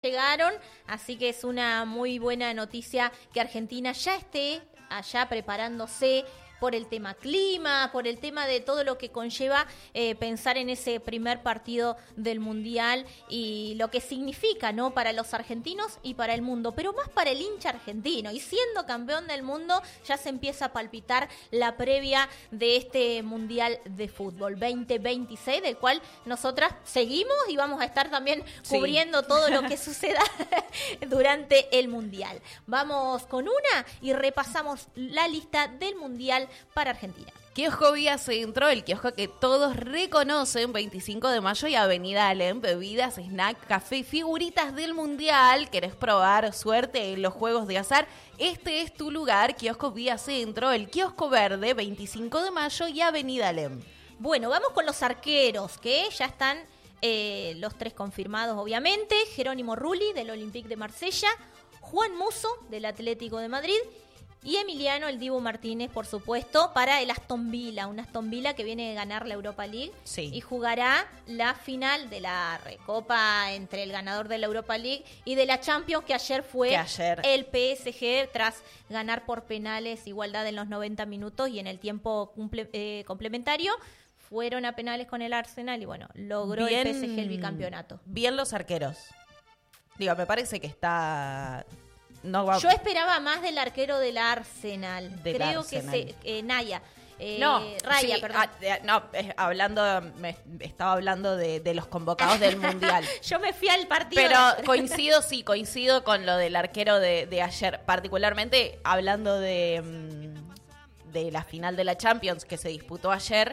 llegaron, así que es una muy buena noticia que Argentina ya esté allá preparándose por el tema clima, por el tema de todo lo que conlleva pensar en ese primer partido del Mundial y lo que significa, ¿no?, para los argentinos y para el mundo, pero más para el hincha argentino. Y siendo campeón del mundo, ya se empieza a palpitar la previa de este Mundial de Fútbol 2026, del cual nosotras seguimos y vamos a estar también cubriendo todo lo que suceda durante el Mundial. Vamos con una y repasamos la lista del Mundial para Argentina. Kiosco Vía Centro, el kiosco que todos reconocen, 25 de mayo y Avenida Alem, bebidas, snack, café, figuritas del Mundial. ¿Querés probar suerte en los juegos de azar? Este es tu lugar, Kiosco Vía Centro, el kiosco verde, 25 de mayo y Avenida Alem. Bueno, vamos con los arqueros, que ya están los 3 confirmados, obviamente. Jerónimo Rulli, del Olympique de Marsella, Juan Musso, del Atlético de Madrid, y Emiliano el Dibu Martínez, por supuesto, para el Aston Villa. Un Aston Villa que viene de ganar la Europa League y jugará la final de la Recopa entre el ganador de la Europa League y de la Champions, que ayer fue el PSG, tras ganar por penales, igualdad en los 90 minutos y en el tiempo complementario. Fueron a penales con el Arsenal y bueno, logró el PSG el bicampeonato. Bien los arqueros. Digo, me parece que está... Yo esperaba más del arquero del Arsenal. Creo que Naya. Raya, perdón. Estaba hablando de los convocados del Mundial. Yo me fui al partido. Pero coincido con lo del arquero de ayer. Particularmente hablando de la final de la Champions que se disputó ayer.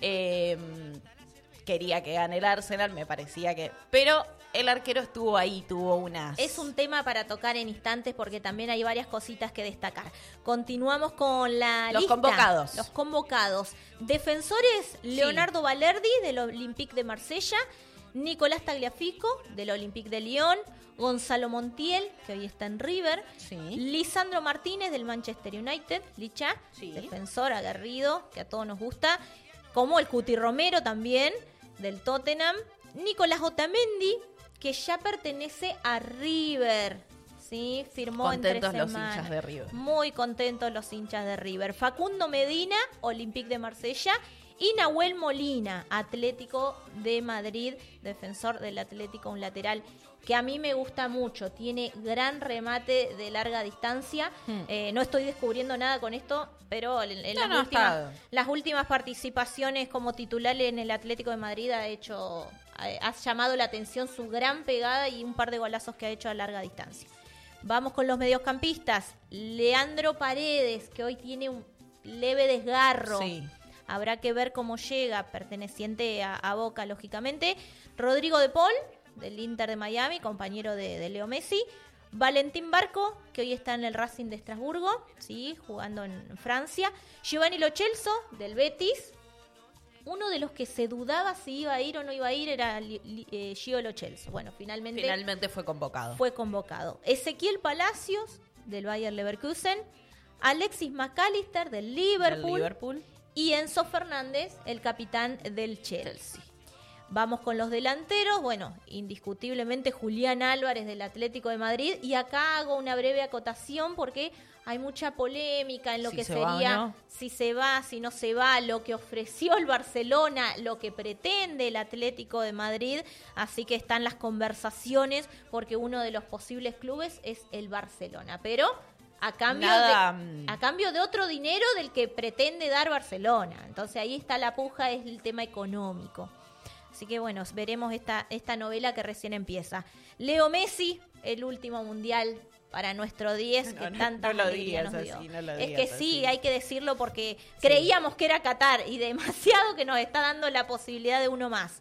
Quería que gane el Arsenal, me parecía que... Pero el arquero estuvo ahí, tuvo unas... Es un tema para tocar en instantes porque también hay varias cositas que destacar. Continuamos con la lista. Los convocados. Defensores, Leonardo Balerdi, del Olympique de Marsella, Nicolás Tagliafico, del Olympique de Lyon, Gonzalo Montiel, que hoy está en River, Lisandro Martínez, del Manchester United, Licha, defensor aguerrido, que a todos nos gusta, como el Cuti Romero también, del Tottenham, Nicolás Otamendi, que ya pertenece a River, ¿sí? Firmó contentos en 3 semanas. Los hinchas de River. Muy contentos los hinchas de River. Facundo Medina, Olympique de Marsella, y Nahuel Molina, Atlético de Madrid, defensor del Atlético, un lateral que a mí me gusta mucho, tiene gran remate de larga distancia. No estoy descubriendo nada con esto, pero en las últimas participaciones como titular en el Atlético de Madrid ha llamado la atención su gran pegada y un par de golazos que ha hecho a larga distancia. Vamos con los mediocampistas. Leandro Paredes, que hoy tiene un leve desgarro. Habrá que ver cómo llega, perteneciente a Boca, lógicamente. Rodrigo de Paul, del Inter de Miami, compañero de Leo Messi. Valentín Barco, que hoy está en el Racing de Estrasburgo, jugando en Francia. Giovanni Lo Celso, del Betis. Uno de los que se dudaba si iba a ir o no iba a ir era Gio Lo Celso. Bueno, finalmente fue convocado. Ezequiel Palacios, del Bayer Leverkusen. Alexis McAllister, del Liverpool. Y Enzo Fernández, el capitán del Chelsea. Vamos con los delanteros. Bueno, indiscutiblemente Julián Álvarez, del Atlético de Madrid. Y acá hago una breve acotación porque hay mucha polémica en lo que sería si se va, si no se va, lo que ofreció el Barcelona, lo que pretende el Atlético de Madrid. Así que están las conversaciones porque uno de los posibles clubes es el Barcelona. Pero... A cambio de otro dinero del que pretende dar Barcelona. Entonces ahí está la puja, es el tema económico. Así que bueno, veremos esta novela que recién empieza. Leo Messi, el último mundial para nuestro 10, que tanta alegría nos dio. Es que sí, hay que decirlo porque creíamos que era Qatar y demasiado que nos está dando la posibilidad de uno más.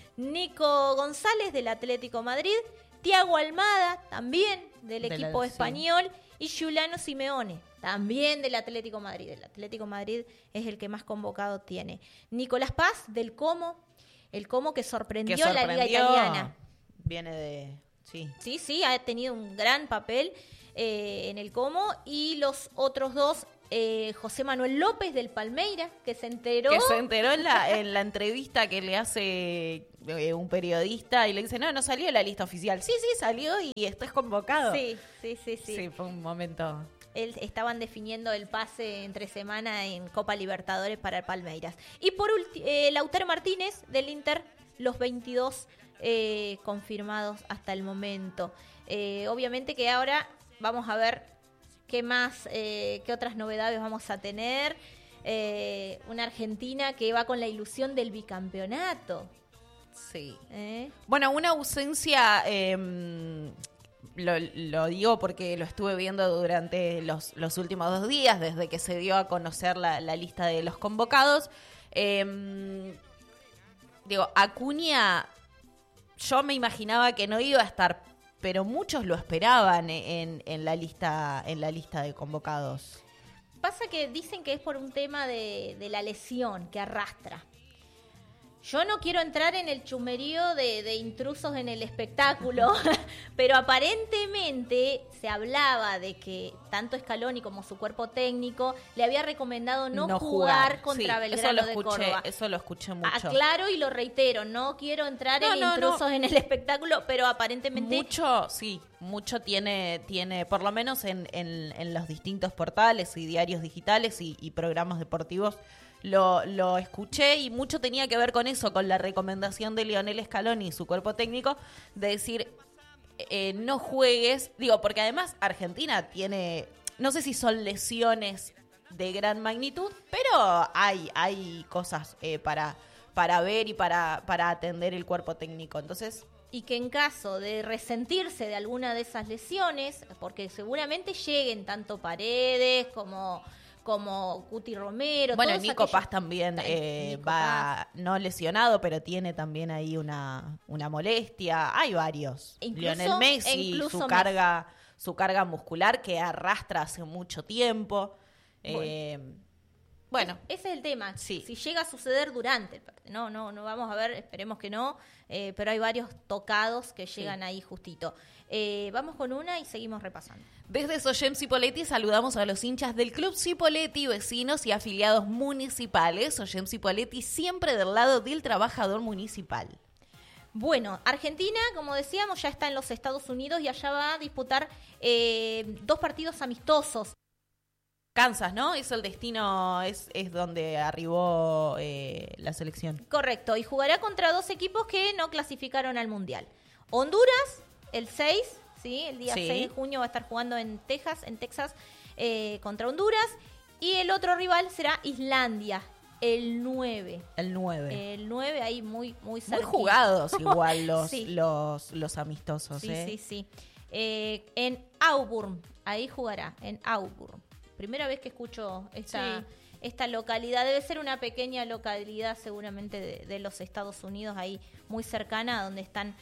Nico González, del Atlético Madrid, Thiago Almada, también del equipo español, y Giuliano Simeone, también del Atlético Madrid. El Atlético Madrid es el que más convocado tiene. Nicolás Paz, del Como, el Como que sorprendió la Liga Italiana. Viene de... Sí, ha tenido un gran papel en el Como. Y los otros dos, José Manuel López del Palmeiras, que se enteró en la entrevista que le hace un periodista y le dice, no salió la lista oficial. Sí, salió y estás convocado. Sí. Sí, fue un momento. Estaban definiendo el pase entre semana en Copa Libertadores para el Palmeiras. Y por último, Lautaro Martínez del Inter, los 22 confirmados hasta el momento. Obviamente que ahora vamos a ver qué más, qué otras novedades vamos a tener. Una Argentina que va con la ilusión del bicampeonato. Sí. Bueno, una ausencia, lo digo porque lo estuve viendo durante los últimos 2 días, desde que se dio a conocer la lista de los convocados. Acuña, yo me imaginaba que no iba a estar, pero muchos lo esperaban en la lista de convocados. Pasa que dicen que es por un tema de la lesión que arrastra. Yo no quiero entrar en el chumerío de intrusos en el espectáculo, pero aparentemente se hablaba de que tanto Scaloni como su cuerpo técnico le había recomendado no jugar contra Belgrano de Córdoba. Eso lo escuché mucho. Aclaro y lo reitero, no quiero entrar en intrusos en el espectáculo, pero aparentemente... Mucho tiene por lo menos en los distintos portales y diarios digitales y programas deportivos, lo escuché y mucho tenía que ver con eso, con la recomendación de Lionel Scaloni y su cuerpo técnico de decir, no juegues, porque además Argentina tiene, no sé si son lesiones de gran magnitud, pero hay cosas para ver y para atender el cuerpo técnico, entonces... Y que en caso de resentirse de alguna de esas lesiones, porque seguramente lleguen tanto Paredes como Cuti Romero. Bueno, Nico Paz también va no lesionado, pero tiene también ahí una molestia. Hay varios. Lionel Messi, su carga muscular que arrastra hace mucho tiempo. Bueno. Ese es el tema. Sí. Si llega a suceder durante el partido. No vamos a ver, esperemos que no. Pero hay varios tocados que llegan ahí justito. Vamos con una y seguimos repasando. Desde Soyem Cipolletti saludamos a los hinchas del Club Cipolletti, vecinos y afiliados municipales. Soyem Cipolletti siempre del lado del trabajador municipal. Bueno, Argentina, como decíamos, ya está en los Estados Unidos y allá va a disputar 2 partidos amistosos. Kansas, ¿no? Es el destino, es donde arribó la selección. Correcto, y jugará contra 2 equipos que no clasificaron al Mundial. Honduras, el 6, ¿sí? El día 6 de junio va a estar jugando en Texas, contra Honduras. Y el otro rival será Islandia, el 9. El 9, ahí muy cerquita. Muy jugados igual los amistosos, Sí. En Auburn, ahí jugará, en Auburn. Primera vez que escucho esta localidad. Debe ser una pequeña localidad seguramente de los Estados Unidos, ahí muy cercana a donde están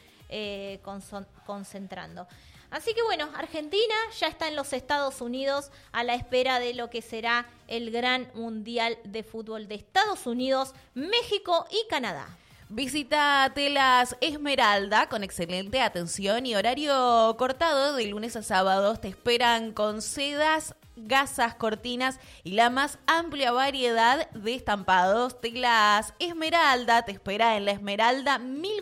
concentrando. Así que bueno, Argentina ya está en los Estados Unidos a la espera de lo que será el gran mundial de fútbol de Estados Unidos, México y Canadá. Visita Telas Esmeralda con excelente atención y horario cortado de lunes a sábados. Te esperan con sedas, gasas, cortinas y la más amplia variedad de estampados. Telas Esmeralda te espera en la Esmeralda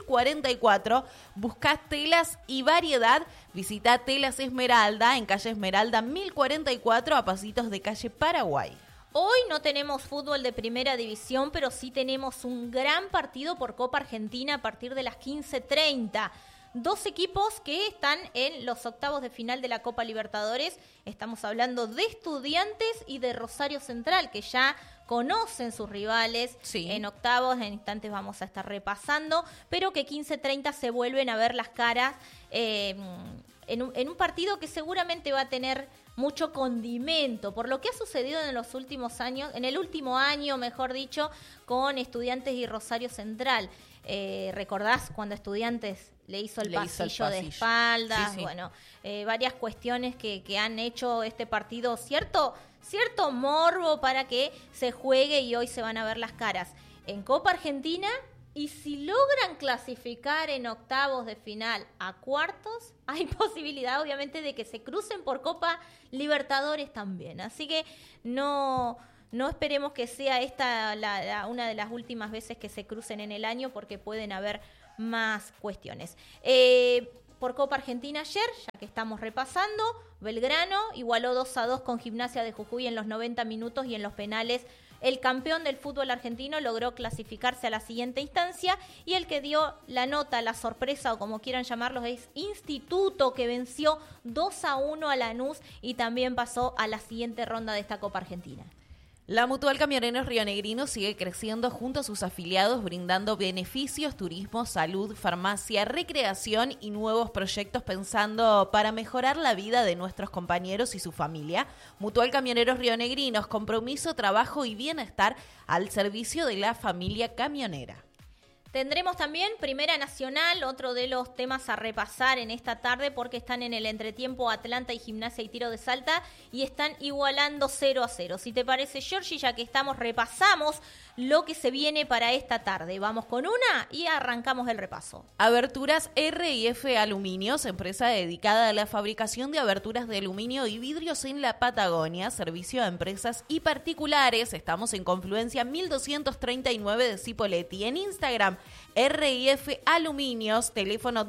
1044. Buscás telas y variedad. Visita Telas Esmeralda en calle Esmeralda 1044 a pasitos de calle Paraguay. Hoy no tenemos fútbol de primera división, pero sí tenemos un gran partido por Copa Argentina a partir de las 15:30. 2 equipos que están en los octavos de final de la Copa Libertadores. Estamos hablando de Estudiantes y de Rosario Central, que ya conocen sus rivales en octavos. En instantes vamos a estar repasando, pero que 15:30 se vuelven a ver las caras en un partido que seguramente va a tener mucho condimento por lo que ha sucedido en los últimos años, en el último año, mejor dicho, con Estudiantes y Rosario Central. ¿Recordás cuando Estudiantes le hizo el pasillo de espaldas? Sí. Bueno, varias cuestiones que han hecho este partido cierto morbo para que se juegue y hoy se van a ver las caras. En Copa Argentina Y si logran clasificar en octavos de final a cuartos, hay posibilidad obviamente de que se crucen por Copa Libertadores también. Así que no esperemos que sea esta una de las últimas veces que se crucen en el año, porque pueden haber más cuestiones. Por Copa Argentina ayer, ya que estamos repasando, Belgrano igualó 2-2 con Gimnasia de Jujuy en los 90 minutos y en los penales. El campeón del fútbol argentino logró clasificarse a la siguiente instancia, y el que dio la nota, la sorpresa o como quieran llamarlo, es Instituto, que venció 2-1 a Lanús y también pasó a la siguiente ronda de esta Copa Argentina. La Mutual Camioneros Rionegrinos sigue creciendo junto a sus afiliados, brindando beneficios, turismo, salud, farmacia, recreación y nuevos proyectos pensando para mejorar la vida de nuestros compañeros y su familia. Mutual Camioneros Rionegrinos, compromiso, trabajo y bienestar al servicio de la familia camionera. Tendremos también Primera Nacional, otro de los temas a repasar en esta tarde, porque están en el entretiempo Atlanta y Gimnasia y Tiro de Salta y están igualando 0-0. Si te parece, Georgie, ya que repasamos lo que se viene para esta tarde. Vamos con una y arrancamos el repaso. Aberturas R&F Aluminios, empresa dedicada a la fabricación de aberturas de aluminio y vidrios en la Patagonia, servicio a empresas y particulares. Estamos en Confluencia 1239 de Cipolletti. En Instagram, R&F Aluminios, teléfono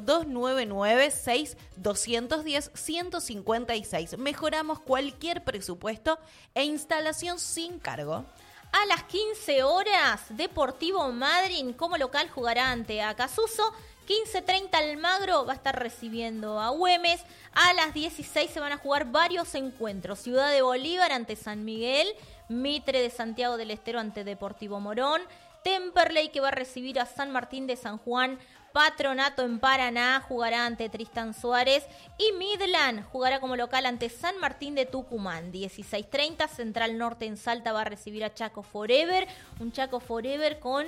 299-6-210-156. Mejoramos cualquier presupuesto e instalación sin cargo. A las 15 horas, Deportivo Madryn como local jugará ante Acasuso. 15:30 Almagro va a estar recibiendo a Güemes. A las 16 se van a jugar varios encuentros. Ciudad de Bolívar ante San Miguel. Mitre de Santiago del Estero ante Deportivo Morón. Temperley, que va a recibir a San Martín de San Juan. Patronato en Paraná jugará ante Tristán Suárez. Y Midland jugará como local ante San Martín de Tucumán. 16:30 Central Norte en Salta va a recibir a Chaco Forever. Un Chaco Forever con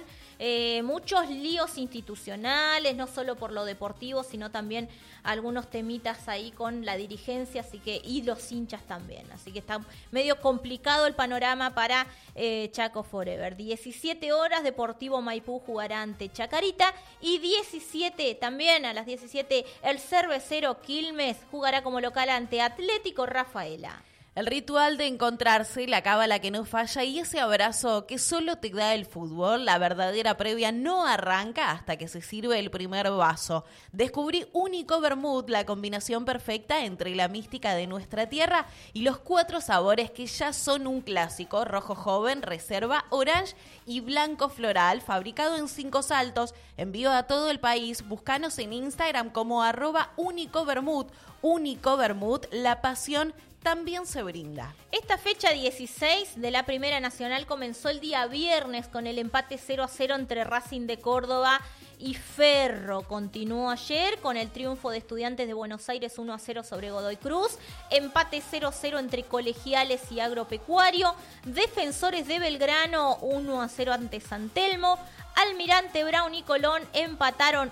muchos líos institucionales, no solo por lo deportivo, sino también algunos temitas ahí con la dirigencia, y los hinchas también. Así que está medio complicado el panorama para Chaco Forever. 17 horas, Deportivo Maipú jugará ante Chacarita. Y 17, también a las 17, el Cervecero Quilmes jugará como local ante Atlético Rafaela. El ritual de encontrarse, la cábala que no falla y ese abrazo que solo te da el fútbol, la verdadera previa no arranca hasta que se sirve el primer vaso. Descubrí Único Vermut, la combinación perfecta entre la mística de nuestra tierra y los 4 sabores que ya son un clásico: rojo joven, reserva, orange y blanco floral, fabricado en 5 saltos, envío a todo el país. Búscanos en Instagram como @únicovermut. Único Vermut, la pasión también se brinda. Esta fecha 16 de la Primera Nacional comenzó el día viernes con el empate 0-0 entre Racing de Córdoba y Ferro. Continuó ayer con el triunfo de Estudiantes de Buenos Aires 1-0 sobre Godoy Cruz. Empate 0-0 entre Colegiales y Agropecuario. Defensores de Belgrano 1-0 ante San Telmo. Almirante Brown y Colón empataron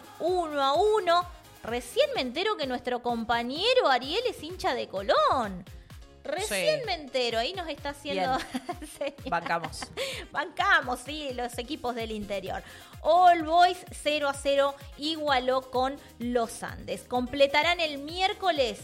1-1. Recién me entero que nuestro compañero Ariel es hincha de Colón. Recién me entero, ahí nos está haciendo... Bancamos, sí, los equipos del interior. All Boys 0-0 igualó con los Andes. Completarán el miércoles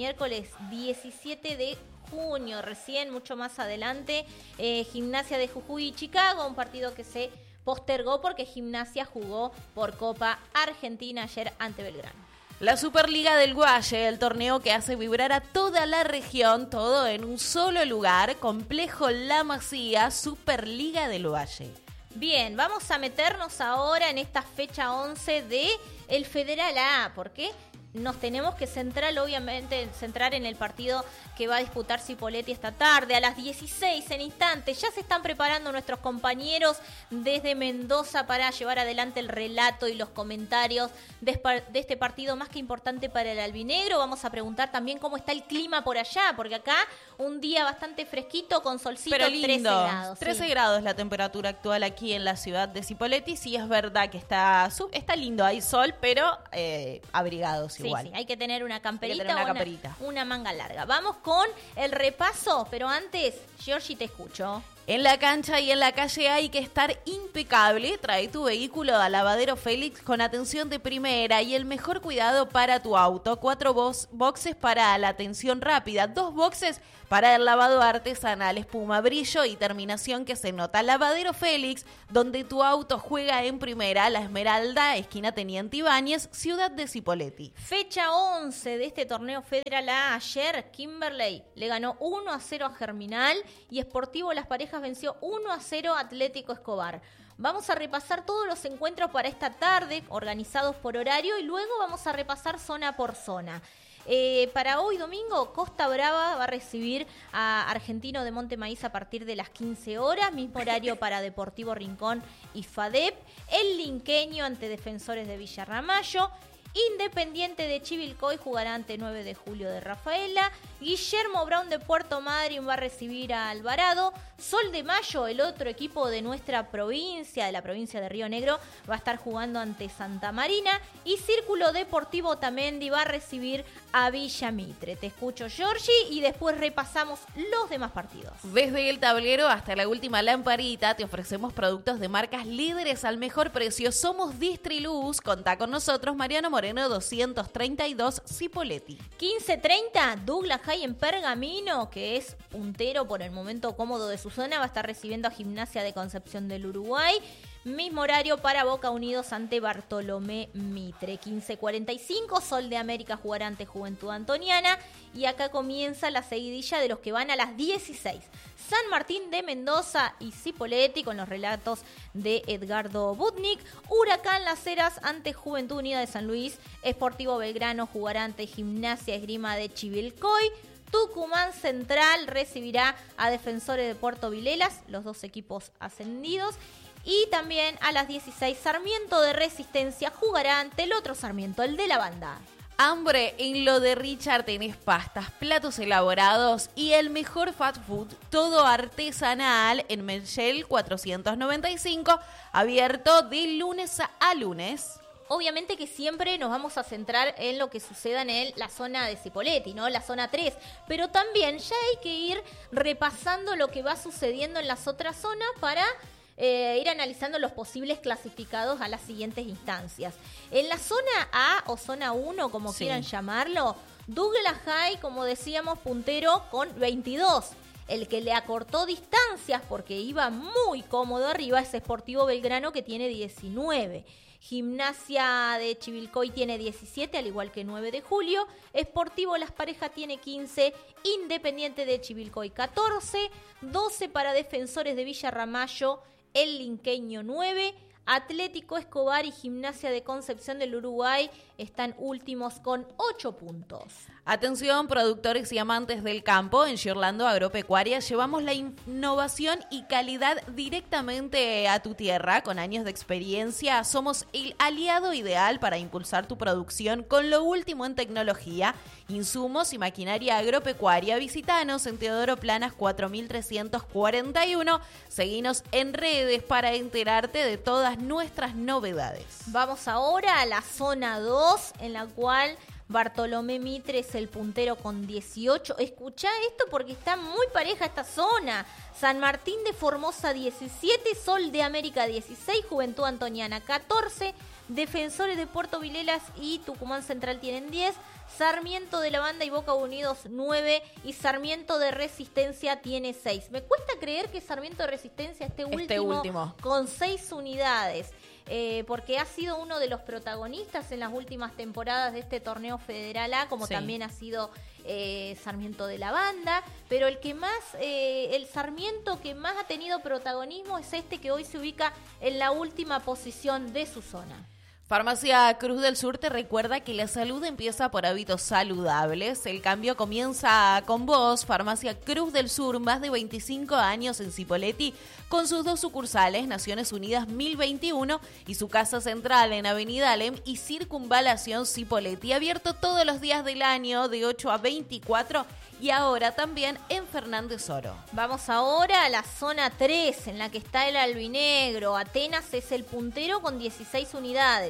17 de junio, recién, mucho más adelante, Gimnasia de Jujuy y Chicago, un partido que se postergó porque Gimnasia jugó por Copa Argentina ayer ante Belgrano. La Superliga del Guaye, el torneo que hace vibrar a toda la región, todo en un solo lugar. Complejo La Masía, Superliga del Guaye. Bien, vamos a meternos ahora en esta fecha 11 de el Federal A, porque nos tenemos que centrar en el partido que va a disputar Cipolletti esta tarde. A las 16 en instantes ya se están preparando nuestros compañeros desde Mendoza para llevar adelante el relato y los comentarios de este partido más que importante para el albinegro. Vamos a preguntar también cómo está el clima por allá, porque acá un día bastante fresquito con solcito, pero lindo. 13 grados. 13 grados la temperatura actual aquí en la ciudad de Cipolletti. Sí, es verdad que está lindo, hay sol, pero abrigados igual. Sí, hay que tener una camperita o una manga larga. Vamos con el repaso, pero antes, Georgie, te escucho. En la cancha y en la calle hay que estar impecable. Trae tu vehículo a Lavadero Félix con atención de primera y el mejor cuidado para tu auto. 4 boxes para la atención rápida, 2 boxes para el lavado artesanal, espuma, brillo y terminación que se nota. Lavadero Félix, donde tu auto juega en primera. La Esmeralda, esquina Teniente Ibáñez, ciudad de Cipolletti. Fecha 11 de este torneo Federal A. Ayer, Kimberley le ganó 1-0 a Germinal y Sportivo Las Parejas venció 1-0 a Atlético Escobar. Vamos a repasar todos los encuentros para esta tarde, organizados por horario, y luego vamos a repasar zona por zona. Para hoy domingo, Costa Brava va a recibir a Argentino de Monte Maíz a partir de las 15 horas, mismo horario para Deportivo Rincón y FADEP. El Linqueño ante Defensores de Villa Ramallo. Independiente de Chivilcoy jugará ante 9 de julio de Rafaela. Guillermo Brown de Puerto Madryn va a recibir a Alvarado. Sol de Mayo, el otro equipo de nuestra provincia, de la provincia de Río Negro, va a estar jugando ante Santa Marina. Y Círculo Deportivo Tamendi va a recibir a Villa Mitre. Te escucho, Georgie, y después repasamos los demás partidos. Desde el tablero hasta la última lamparita te ofrecemos productos de marcas líderes al mejor precio. Somos Distriluz. Contá con nosotros, Mariano Moreno 232, Cipolletti. 15:30, Douglas High en Pergamino, que es puntero por el momento cómodo de su zona, va a estar recibiendo a Gimnasia de Concepción del Uruguay. Mismo horario para Boca Unidos ante Bartolomé Mitre. 15:45, Sol de América jugará ante Juventud Antoniana. Y acá comienza la seguidilla de los que van a las 16. San Martín de Mendoza y Cipolletti con los relatos de Edgardo Butnik. Huracán Las Heras ante Juventud Unida de San Luis. Sportivo Belgrano jugará ante Gimnasia Esgrima de Chivilcoy. Tucumán Central recibirá a Defensores de Puerto Vilelas, los dos equipos ascendidos. Y también a las 16, Sarmiento de Resistencia jugará ante el otro Sarmiento, el de la banda. Hambre, en lo de Richard tenés pastas, platos elaborados y el mejor fast food, todo artesanal en Menchel 495, abierto de lunes a lunes. Obviamente que siempre nos vamos a centrar en lo que suceda en la zona de Cipolletti, ¿no? La zona 3. Pero también ya hay que ir repasando lo que va sucediendo en las otras zonas para ir analizando los posibles clasificados a las siguientes instancias. En la zona A o zona 1, como quieran llamarlo, Douglas High, como decíamos, puntero con 22. El que le acortó distancias porque iba muy cómodo arriba es Sportivo Belgrano, que tiene 19. Gimnasia de Chivilcoy tiene 17, al igual que 9 de julio. Sportivo Las Parejas tiene 15. Independiente de Chivilcoy 14. 12 para Defensores de Villa Ramallo. El Linqueño 9. Atlético Escobar y Gimnasia de Concepción del Uruguay están últimos con 8 puntos. Atención, productores y amantes del campo. En Giorlando Agropecuaria llevamos la innovación y calidad directamente a tu tierra. Con años de experiencia, somos el aliado ideal para impulsar tu producción con lo último en tecnología, insumos y maquinaria agropecuaria. Visítanos en Teodoro Planas 4341. Seguinos en redes para enterarte de todas nuestras novedades. Vamos ahora a la zona 2, en la cual Bartolomé Mitre es el puntero con 18. Escuchá esto porque está muy pareja esta zona. San Martín de Formosa 17, Sol de América 16, Juventud Antoniana 14, Defensores de Puerto Vilelas y Tucumán Central tienen 10, Sarmiento de la Banda y Boca Unidos 9 y Sarmiento de Resistencia tiene 6. Me cuesta creer que Sarmiento de Resistencia esté último con 6 unidades. Porque ha sido uno de los protagonistas en las últimas temporadas de este torneo Federal A, como también ha sido Sarmiento de la Banda, pero el Sarmiento que más ha tenido protagonismo es este, que hoy se ubica en la última posición de su zona. Farmacia Cruz del Sur te recuerda que la salud empieza por hábitos saludables. El cambio comienza con vos. Farmacia Cruz del Sur, más de 25 años en Cipolletti, con sus 2 sucursales, Naciones Unidas 1021 y su casa central en Avenida Alem y Circunvalación Cipolletti. Abierto todos los días del año de 8 a 24 y ahora también en Fernández Oro. Vamos ahora a la zona 3, en la que está el albinegro. Atenas es el puntero con 16 unidades.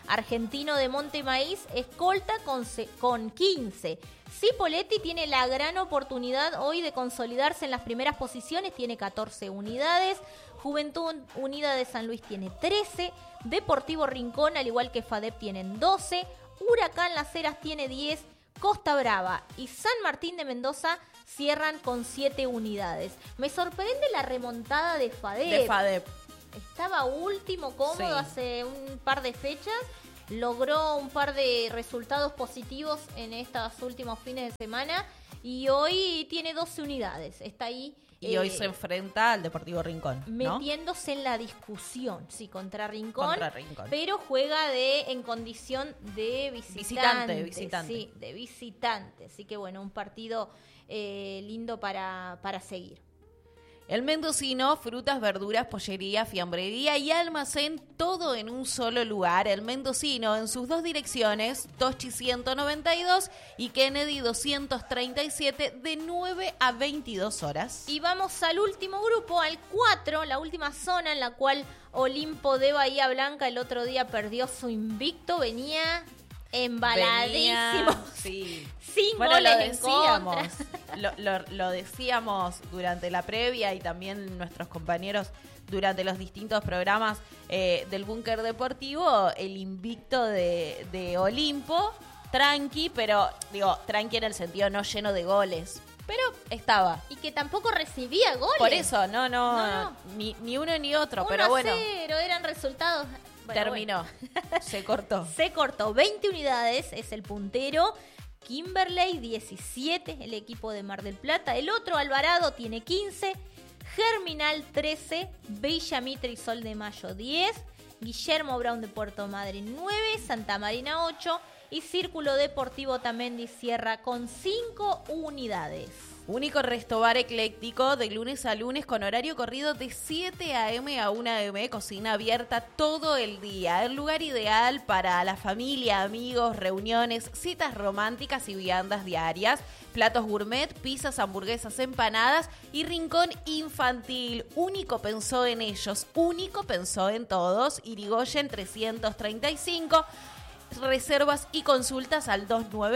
argentino de Monte Maíz, escolta con 15. Cipolletti tiene la gran oportunidad hoy de consolidarse en las primeras posiciones, tiene 14 unidades. Juventud Unida de San Luis tiene 13. Deportivo Rincón, al igual que FADEP, tienen 12. Huracán Las Heras tiene 10. Costa Brava y San Martín de Mendoza cierran con 7 unidades. Me sorprende la remontada de FADEP. Estaba último, cómodo, sí, hace un par de fechas. Logró un par de resultados positivos en estos últimos fines de semana y hoy tiene 12 unidades. Está ahí. Y hoy se enfrenta al Deportivo Rincón, ¿no? Metiéndose en la discusión, sí, contra Rincón. Pero juega en condición de visitante. Sí, de visitante. Así que bueno, un partido lindo para seguir. El mendocino, frutas, verduras, pollería, fiambrería y almacén, todo en un solo lugar. El mendocino en sus dos direcciones, Toschi 192 y Kennedy 237, de 9 a 22 horas. Y vamos al último grupo, al 4, la última zona en la cual Olimpo de Bahía Blanca el otro día perdió su invicto, venía embaladísimo. Sí. Sin goles en contra. Lo decíamos durante la previa y también nuestros compañeros durante los distintos programas del Búnker Deportivo, el invicto de Olimpo, tranqui, pero digo, tranqui en el sentido no lleno de goles. Pero estaba. Y que tampoco recibía goles. Por eso, no. Ni uno ni otro, pero bueno. 1-0 eran resultados. Bueno, terminó. Bueno. Se cortó. 20 unidades, es el puntero. Kimberley, 17, el equipo de Mar del Plata. El otro, Alvarado, tiene 15. Germinal, 13. Villa Mitre y Sol de Mayo, 10. Guillermo Brown de Puerto Madryn, 9. Santa Marina, 8. Y Círculo Deportivo Tamendi cierra con 5 unidades. Único resto bar ecléctico de lunes a lunes con horario corrido de 7 a.m. a 1 a.m. Cocina abierta todo el día. El lugar ideal para la familia, amigos, reuniones, citas románticas y viandas diarias. Platos gourmet, pizzas, hamburguesas, empanadas y rincón infantil. Único pensó en ellos, único pensó en todos. Irigoyen 335. Reservas y consultas al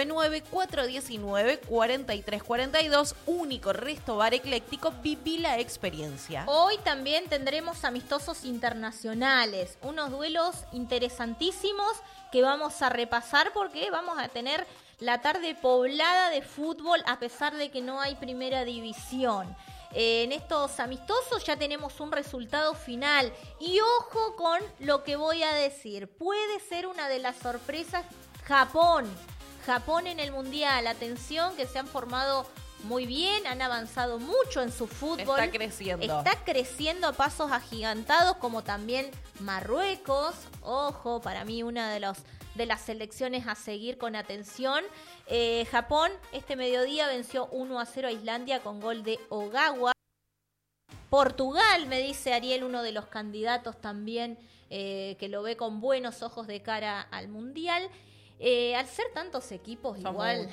299-419-4342. Único resto bar ecléctico, viví la experiencia. Hoy también tendremos amistosos internacionales, unos duelos interesantísimos que vamos a repasar porque vamos a tener la tarde poblada de fútbol a pesar de que no hay primera división. En estos amistosos ya tenemos un resultado final y ojo con lo que voy a decir, puede ser una de las sorpresas. Japón en el Mundial, atención, que se han formado muy bien, han avanzado mucho en su fútbol. Está creciendo a pasos agigantados, como también Marruecos. Ojo, para mí una de las selecciones a seguir con atención. Japón este mediodía venció 1-0 a Islandia con gol de Ogawa. Portugal, me dice Ariel, uno de los candidatos también que lo ve con buenos ojos de cara al Mundial. Al ser tantos equipos, son igual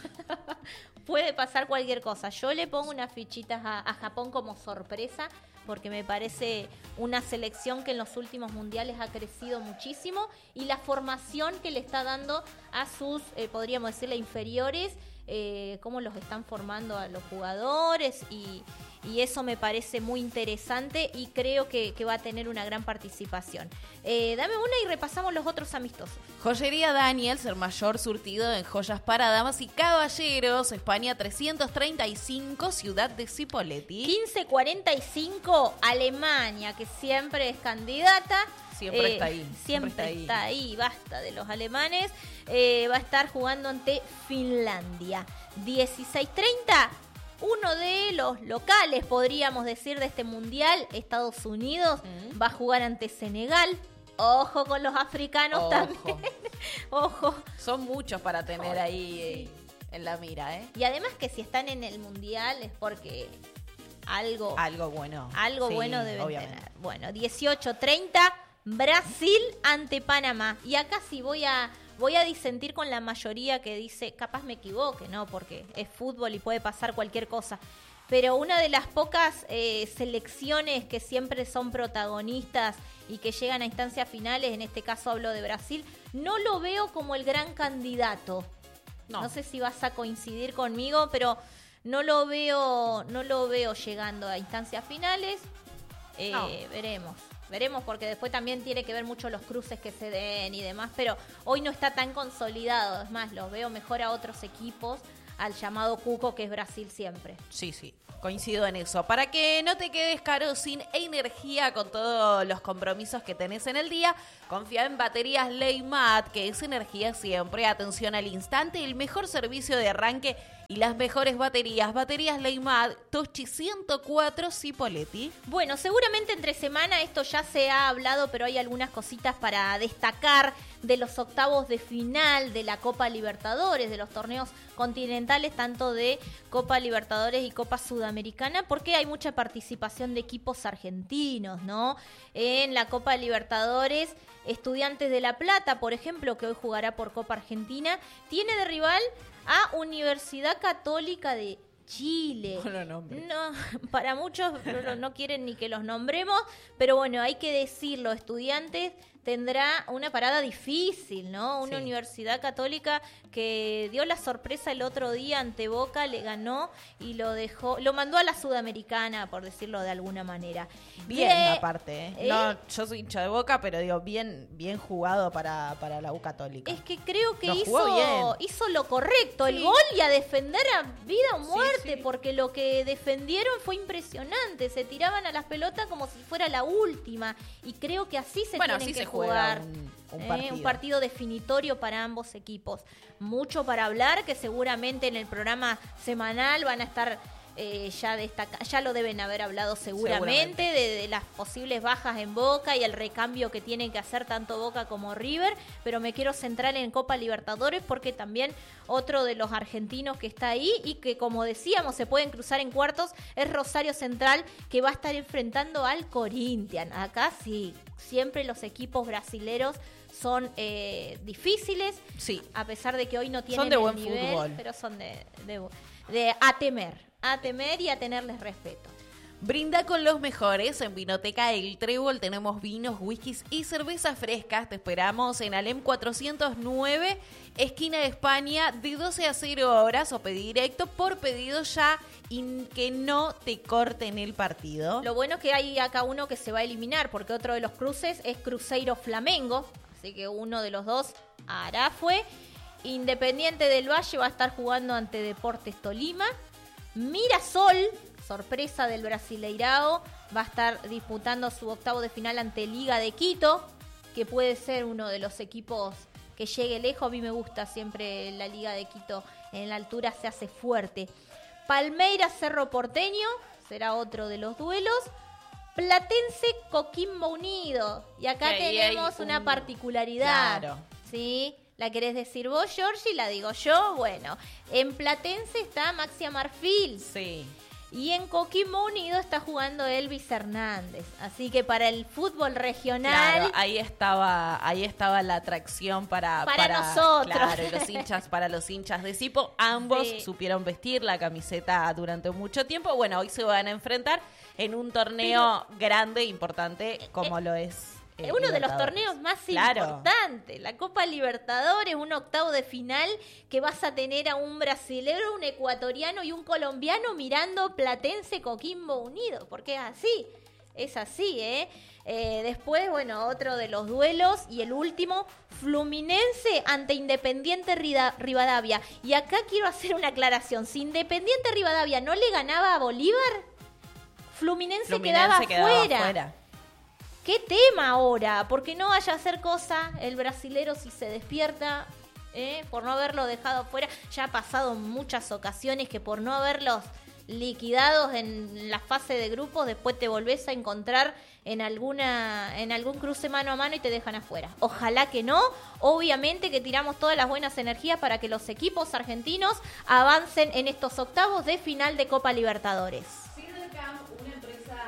puede pasar cualquier cosa. Yo le pongo unas fichitas a Japón como sorpresa, porque me parece una selección que en los últimos mundiales ha crecido muchísimo y la formación que le está dando a sus, podríamos decirle, inferiores, cómo los están formando a los jugadores y eso me parece muy interesante y creo que va a tener una gran participación. Dame una y repasamos los otros amistosos. Joyería Daniels, el mayor surtido en joyas para damas y caballeros, España 335, ciudad de Cipolletti. 1545, Alemania, que siempre es candidata. Siempre está ahí. Basta de los alemanes. Va a estar jugando ante Finlandia. 16:30. Uno de los locales, podríamos decir, de este mundial, Estados Unidos, va a jugar ante Senegal. Ojo con los africanos también. Ojo. Son muchos para tener ahí en la mira, ¿eh? Y además que si están en el mundial es porque algo bueno deben tener. Bueno, 18:30, Brasil ante Panamá. Y acá sí voy a voy a disentir con la mayoría que dice, capaz me equivoque, ¿no? Porque es fútbol y puede pasar cualquier cosa. Pero una de las pocas selecciones que siempre son protagonistas y que llegan a instancias finales, en este caso hablo de Brasil, no lo veo como el gran candidato. No sé si vas a coincidir conmigo, pero no lo veo llegando a instancias finales. Veremos porque después también tiene que ver mucho los cruces que se den y demás, pero hoy no está tan consolidado. Es más, los veo mejor a otros equipos, al llamado cuco que es Brasil siempre. Sí, coincido en eso. Para que no te quedes, Caro, sin energía con todos los compromisos que tenés en el día, confía en Baterías Leymat, que es energía siempre, atención al instante, el mejor servicio de arranque y las mejores baterías. Baterías Leymat, Toschi 104, Cipolletti. Bueno, seguramente entre semana esto ya se ha hablado, pero hay algunas cositas para destacar de los octavos de final de la Copa Libertadores, de los torneos continentales, tanto de Copa Libertadores y Copa Sudamericana, porque hay mucha participación de equipos argentinos, ¿no? En la Copa Libertadores, Estudiantes de La Plata, por ejemplo, que hoy jugará por Copa Argentina, tiene de rival a Universidad Católica de Chile. No, para muchos no quieren ni que los nombremos, pero bueno, hay que decirlo, Estudiantes tendrá una parada difícil, ¿no? Una Universidad Católica que dio la sorpresa el otro día ante Boca, le ganó y lo mandó a la Sudamericana, por decirlo de alguna manera. Bien, aparte, No, yo soy hincha de Boca, pero digo, bien jugado para la U Católica. Es que creo que hizo lo correcto, el gol y a defender a vida o muerte, porque lo que defendieron fue impresionante, se tiraban a las pelotas como si fuera la última, y creo que así se tienen que jugar. Un partido definitorio para ambos equipos. Mucho para hablar, que seguramente en el programa semanal van a estar ya lo deben haber hablado seguramente. De las posibles bajas en Boca y el recambio que tienen que hacer tanto Boca como River, pero me quiero centrar en Copa Libertadores porque también otro de los argentinos que está ahí y que, como decíamos, se pueden cruzar en cuartos es Rosario Central, que va a estar enfrentando al Corinthians. Acá sí, siempre los equipos brasileros son difíciles, a pesar de que hoy no tienen son de buen nivel, fútbol, pero son de a temer y a tenerles respeto. Brinda con los mejores. En Vinoteca El Trébol tenemos vinos, whiskies y cervezas frescas. Te esperamos en Alem 409, esquina de España, de 12 a 0 horas, o pedí directo por pedido ya y que no te corten el partido. Lo bueno es que hay acá uno que se va a eliminar, porque otro de los cruces es Cruzeiro Flamengo, así que uno de los dos hará fue. Independiente del Valle va a estar jugando ante Deportes Tolima. Mirasol, sorpresa del Brasileirao, va a estar disputando su octavo de final ante Liga de Quito, que puede ser uno de los equipos que llegue lejos. A mí me gusta siempre la Liga de Quito, en la altura se hace fuerte. Palmeiras Cerro Porteño será otro de los duelos. Platense Coquimbo Unido, y acá tenemos una particularidad. Claro. ¿Sí? ¿La querés decir vos, Georgie? ¿La digo yo? Bueno, en Platense está Maxia Marfil. Sí. Y en Coquimbo Unido está jugando Elvis Hernández. Así que para el fútbol regional... Claro, ahí estaba la atracción para nosotros. Claro, y para los hinchas de Cipo. Ambos supieron vestir la camiseta durante mucho tiempo. Bueno, hoy se van a enfrentar en un torneo grande, importante, como lo es... uno de los torneos más importantes, la Copa Libertadores, un octavo de final que vas a tener a un brasilero, un ecuatoriano y un colombiano mirando Platense Coquimbo Unido, porque es así, después, bueno, otro de los duelos y el último, Fluminense ante Independiente Rivadavia. Y acá quiero hacer una aclaración, si Independiente Rivadavia no le ganaba a Bolívar, Fluminense quedaba fuera. ¿Qué tema ahora? Porque no vaya a hacer cosa el brasilero si se despierta, por no haberlo dejado fuera. Ya ha pasado en muchas ocasiones que por no haberlos liquidados en la fase de grupos, después te volvés a encontrar en algún cruce mano a mano y te dejan afuera. Ojalá que no. Obviamente que tiramos todas las buenas energías para que los equipos argentinos avancen en estos octavos de final de Copa Libertadores. Una empresa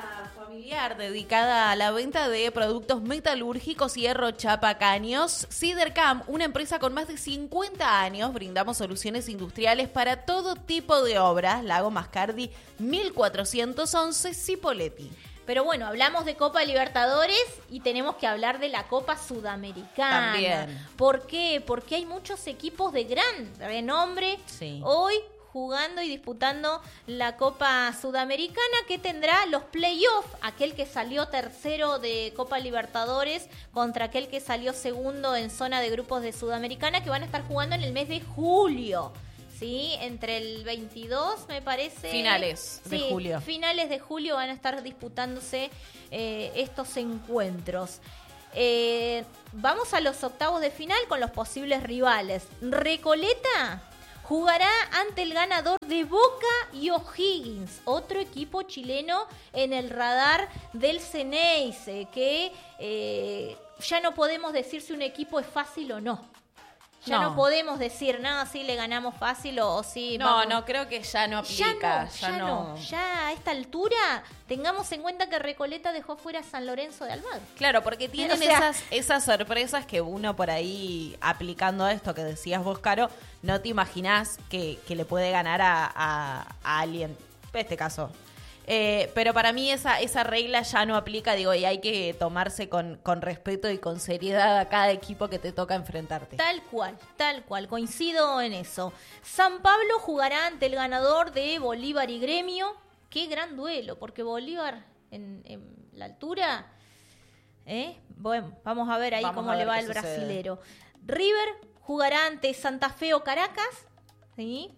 familiar dedicada a la venta de productos metalúrgicos, hierro, chapa, caños. Sidercam, una empresa con más de 50 años, brindamos soluciones industriales para todo tipo de obras. Lago Mascardi, 1411, Cipolletti. Pero bueno, hablamos de Copa Libertadores y tenemos que hablar de la Copa Sudamericana. También. ¿Por qué? Porque hay muchos equipos de gran renombre hoy jugando y disputando la Copa Sudamericana, que tendrá los playoffs, aquel que salió tercero de Copa Libertadores contra aquel que salió segundo en zona de grupos de Sudamericana, que van a estar jugando en el mes de julio. Sí, entre el 22, me parece. Finales de julio. Finales de julio van a estar disputándose estos encuentros. Vamos a los octavos de final con los posibles rivales. Recoleta jugará ante el ganador de Boca y O'Higgins, otro equipo chileno en el radar del Ceneice, que ya no podemos decir si un equipo es fácil o no. Ya no podemos decir, no, sí le ganamos fácil o sí. No, creo que ya no aplica. Ya a esta altura, tengamos en cuenta que Recoleta dejó fuera a San Lorenzo de Almagro. Claro, porque tienen esas sorpresas que uno por ahí, aplicando esto que decías vos, Caro, no te imaginás que le puede ganar a alguien. En este caso. Pero para mí esa regla ya no aplica, digo, y hay que tomarse con respeto y con seriedad a cada equipo que te toca enfrentarte. Tal cual, coincido en eso. San Pablo jugará ante el ganador de Bolívar y Gremio. Qué gran duelo, porque Bolívar en la altura, bueno, vamos a ver ahí cómo le va el brasilero. River jugará ante Santa Fe o Caracas, ¿sí?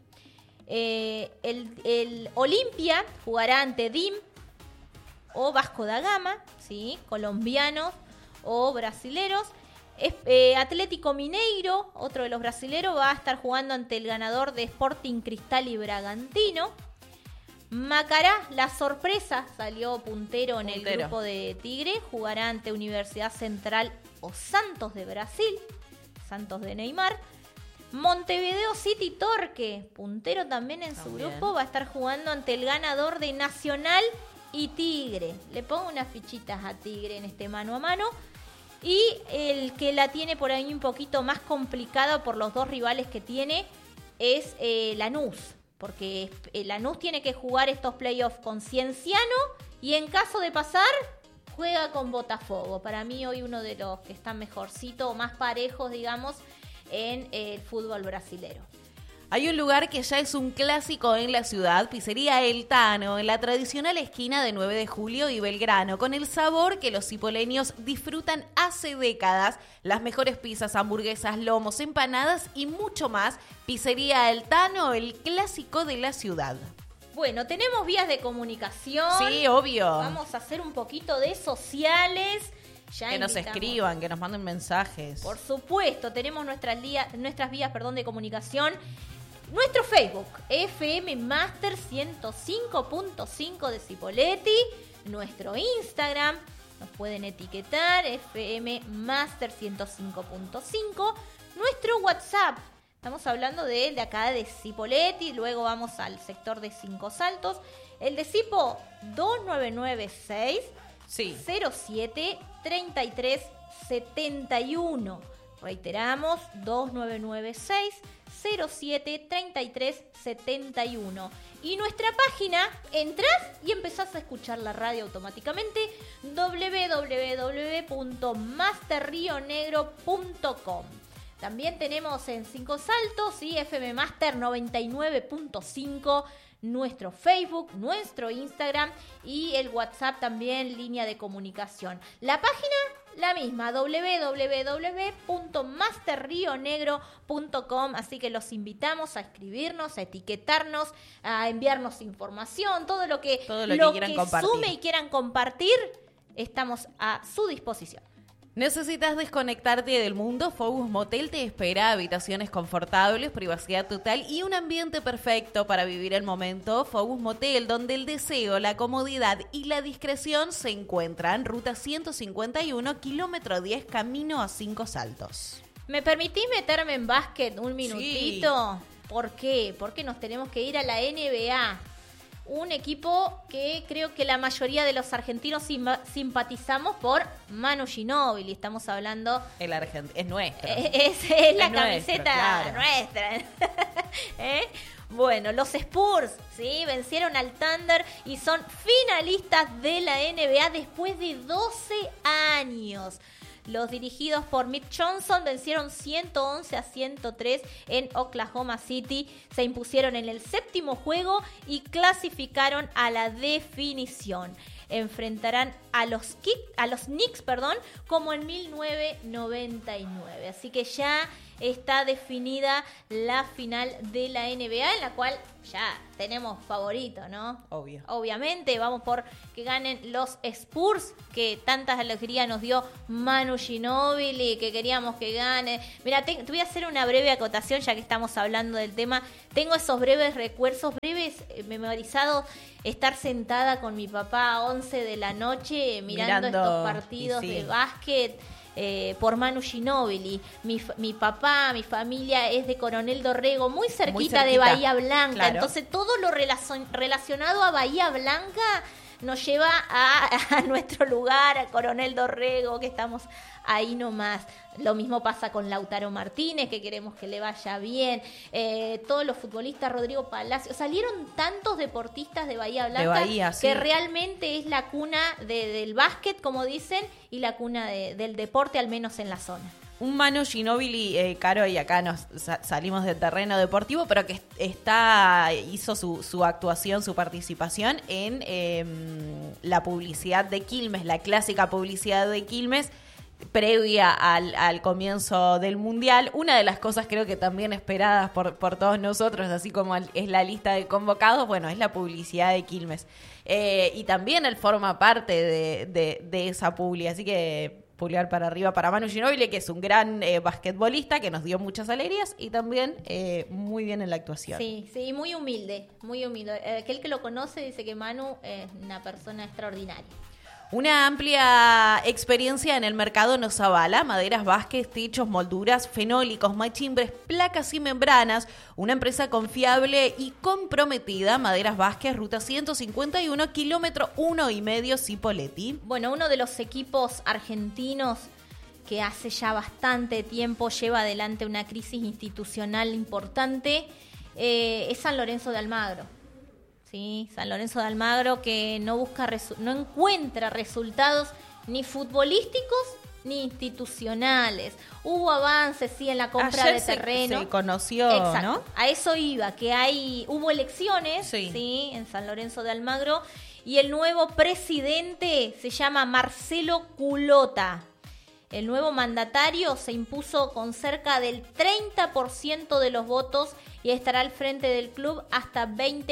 El Olimpia jugará ante DIM o Vasco da Gama, ¿sí? Colombianos o brasileros. Atlético Mineiro, otro de los brasileros, va a estar jugando ante el ganador de Sporting Cristal y Bragantino. Macará, la sorpresa, salió puntero en el grupo de Tigre, jugará ante Universidad Central o Santos de Brasil, Santos de Neymar. Montevideo City Torque, puntero también en su grupo, va a estar jugando ante el ganador de Nacional y Tigre. Le pongo unas fichitas a Tigre en este mano a mano. Y el que la tiene por ahí un poquito más complicada por los dos rivales que tiene es Lanús. Porque Lanús tiene que jugar estos playoffs con Cienciano y en caso de pasar, juega con Botafogo. Para mí hoy uno de los que están mejorcito o más parejos, digamos, en el fútbol brasilero. Hay un lugar que ya es un clásico en la ciudad, Pizzería El Tano, en la tradicional esquina de 9 de Julio y Belgrano, con el sabor que los cipoleños disfrutan hace décadas. Las mejores pizzas, hamburguesas, lomos, empanadas y mucho más. Pizzería El Tano, el clásico de la ciudad. Bueno, tenemos vías de comunicación. Sí, obvio. Vamos a hacer un poquito de sociales. Ya que nos escriban, que nos manden mensajes. Por supuesto, tenemos nuestras vías de comunicación. Nuestro Facebook, FM Master 105.5 de Cipolletti. Nuestro Instagram, nos pueden etiquetar, FM Master 105.5. Nuestro WhatsApp, estamos hablando de acá de Cipolletti, luego vamos al sector de Cinco Saltos. El de Cipo, 2996 07 33 71. Reiteramos, 2996 07 33 71. Y nuestra página, entras y empezás a escuchar la radio automáticamente, www.masterrionegro.com. También tenemos en Cinco Saltos y FM Master 99.5 nuestro Facebook, nuestro Instagram y el WhatsApp también, línea de comunicación. La página, la misma, www.masterrionegro.com, así que los invitamos a escribirnos, a etiquetarnos, a enviarnos información, todo lo que quieran compartir. Sume y quieran compartir, estamos a su disposición. ¿Necesitas desconectarte del mundo? Focus Motel te espera, habitaciones confortables, privacidad total y un ambiente perfecto para vivir el momento. Focus Motel, donde el deseo, la comodidad y la discreción se encuentran. Ruta 151, kilómetro 10, camino a Cinco Saltos. ¿Me permitís meterme en básquet un minutito? Sí. ¿Por qué? Porque nos tenemos que ir a la NBA. un equipo que creo que la mayoría de los argentinos simpatizamos por Manu Ginóbili. Estamos hablando... Es nuestro. Es la camiseta nuestra. Bueno, los Spurs, ¿sí? Vencieron al Thunder y son finalistas de la NBA después de 12 años. Los dirigidos por Mick Johnson vencieron 111-103 en Oklahoma City. Se impusieron en el séptimo juego y clasificaron a la definición. Enfrentarán a los Knicks, como en 1999. Así que ya está definida la final de la NBA, en la cual ya tenemos favorito, ¿no? Obvio. Obviamente, vamos por que ganen los Spurs, que tantas alegrías nos dio Manu Ginóbili, que queríamos que gane. Mira, te voy a hacer una breve acotación, ya que estamos hablando del tema. Tengo esos breves recuerdos, memorizados, estar sentada con mi papá a 11 de la noche mirando estos partidos de básquet. Por Manu Ginóbili. Mi papá, mi familia es de Coronel Dorrego, muy cerquita de Bahía Blanca. Claro. Entonces todo lo relacionado a Bahía Blanca nos lleva a nuestro lugar, a Coronel Dorrego, que estamos ahí nomás. Lo mismo pasa con Lautaro Martínez, que queremos que le vaya bien. Todos los futbolistas, Rodrigo Palacio. Salieron tantos deportistas de Bahía Blanca que realmente es la cuna del básquet, como dicen, y la cuna del deporte, al menos en la zona. Un Manu Ginóbili, Caro, y acá nos salimos del terreno deportivo, pero que hizo su actuación, su participación en la publicidad de Quilmes, la clásica publicidad de Quilmes, previa al comienzo del Mundial. Una de las cosas creo que también esperadas por todos nosotros, así como es la lista de convocados, bueno, es la publicidad de Quilmes. Y también él forma parte de esa publi, así que pulgar para arriba para Manu Ginóbili, que es un gran basquetbolista que nos dio muchas alegrías y también muy bien en la actuación. Sí, muy humilde, muy humilde. Aquel que lo conoce dice que Manu es una persona extraordinaria. Una amplia experiencia en el mercado nos avala. Maderas Vázquez, techos, molduras, fenólicos, machimbres, placas y membranas. Una empresa confiable y comprometida. Maderas Vázquez, ruta 151, kilómetro 1,5, Cipolletti. Bueno, uno de los equipos argentinos que hace ya bastante tiempo lleva adelante una crisis institucional importante es San Lorenzo de Almagro. Sí, San Lorenzo de Almagro, que no encuentra resultados ni futbolísticos ni institucionales. Hubo avances, sí, en la compra de terreno. Se conoció, exacto, ¿no? A eso iba, que hubo elecciones, sí, en San Lorenzo de Almagro, y el nuevo presidente se llama Marcelo Culota. El nuevo mandatario se impuso con cerca del 30% de los votos y estará al frente del club hasta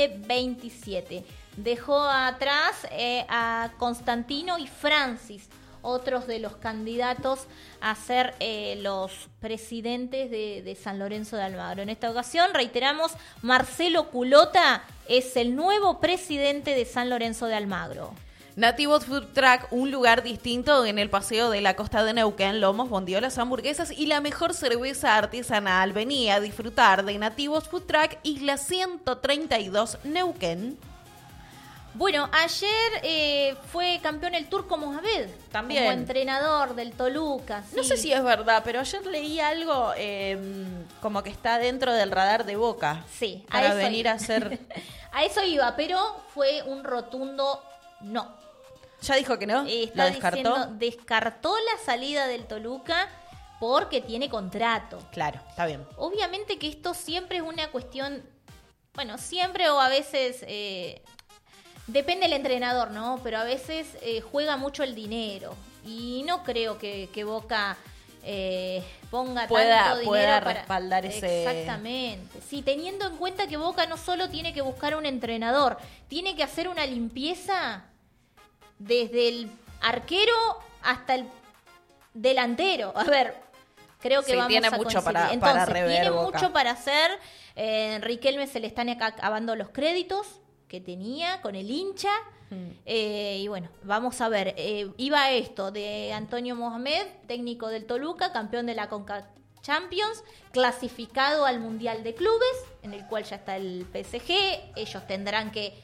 2027. Dejó atrás a Constantino y Francis, otros de los candidatos a ser los presidentes de San Lorenzo de Almagro. En esta ocasión, reiteramos, Marcelo Culota es el nuevo presidente de San Lorenzo de Almagro. Nativos Food Truck, un lugar distinto en el paseo de la costa de Neuquén, lomos, bondiolas, hamburguesas y la mejor cerveza artesanal. Vení a disfrutar de Nativos Food Truck, Isla 132, Neuquén. Bueno, ayer fue campeón el Turco Mohamed, también como entrenador del Toluca. Sí. No sé si es verdad, pero ayer leí algo como que está dentro del radar de Boca. Sí, para venir a hacer... A eso iba, pero fue un rotundo no. ¿Ya dijo que no? ¿La descartó? Descartó la salida del Toluca porque tiene contrato. Claro, está bien. Obviamente que esto siempre es una cuestión, bueno, siempre o a veces, depende del entrenador, ¿no? Pero a veces juega mucho el dinero y no creo que Boca ponga tanto dinero pueda para respaldar ese... Exactamente. Sí, teniendo en cuenta que Boca no solo tiene que buscar un entrenador, tiene que hacer una limpieza desde el arquero hasta el delantero. A ver, creo que vamos tiene a mucho coincidir. para rever tiene Boca. mucho para hacer. Riquelme se le están acabando los créditos que tenía con el hincha. Y bueno, vamos a ver. Iba esto de Antonio Mohamed, técnico del Toluca, campeón de la Conca Champions, clasificado al Mundial de Clubes, en el cual ya está el PSG. Ellos tendrán que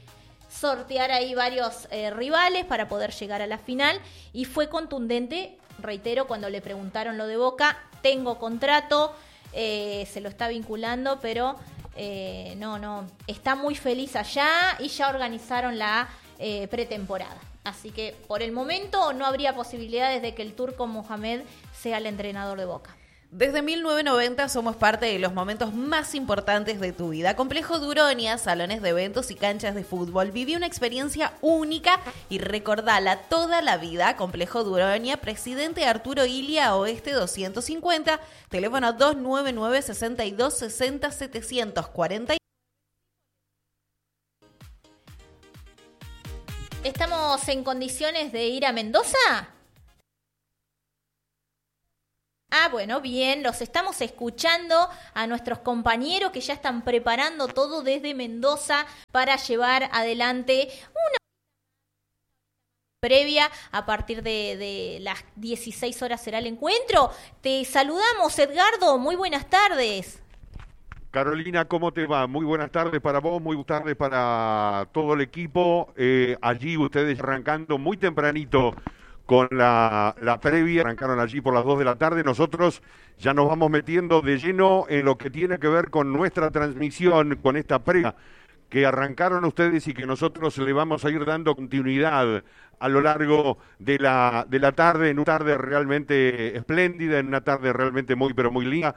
sortear ahí varios rivales para poder llegar a la final, y fue contundente, reitero, cuando le preguntaron lo de Boca, tengo contrato, se lo está vinculando, pero no, está muy feliz allá y ya organizaron la pretemporada. Así que por el momento no habría posibilidades de que el turco Mohamed sea el entrenador de Boca. Desde 1990 somos parte de los momentos más importantes de tu vida. Complejo Duronia, salones de eventos y canchas de fútbol. Viví una experiencia única y recordala toda la vida. Complejo Duronia, Presidente Arturo Ilia, Oeste 250, teléfono 299-6260-740. ¿Estamos en condiciones de ir a Mendoza? Bueno, bien, los estamos escuchando a nuestros compañeros que ya están preparando todo desde Mendoza para llevar adelante una previa. A partir de las 16 horas será el encuentro. Te saludamos, Edgardo, muy buenas tardes. Carolina, ¿cómo te va? Muy buenas tardes para vos, muy buenas tardes para todo el equipo. Allí ustedes arrancando muy tempranito con la previa, arrancaron allí por las 2 de la tarde. Nosotros ya nos vamos metiendo de lleno en lo que tiene que ver con nuestra transmisión, con esta previa que arrancaron ustedes y que nosotros le vamos a ir dando continuidad a lo largo de la tarde, en una tarde realmente espléndida, en una tarde realmente muy, pero muy linda.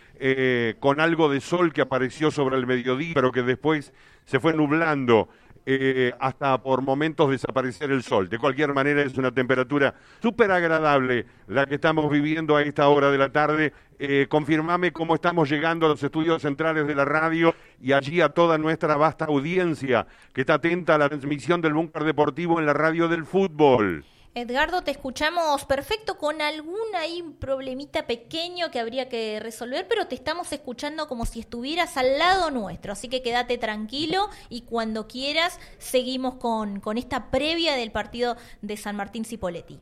Con algo de sol que apareció sobre el mediodía, pero que después se fue nublando hasta por momentos desaparecer el sol. De cualquier manera es una temperatura súper agradable la que estamos viviendo a esta hora de la tarde. Confirmame cómo estamos llegando a los estudios centrales de la radio y allí a toda nuestra vasta audiencia que está atenta a la transmisión del Búnker Deportivo en la radio del fútbol. Edgardo, te escuchamos perfecto, con algún ahí problemita pequeño que habría que resolver, pero te estamos escuchando como si estuvieras al lado nuestro, así que quédate tranquilo y cuando quieras seguimos con esta previa del partido de San Martín Cipolletti.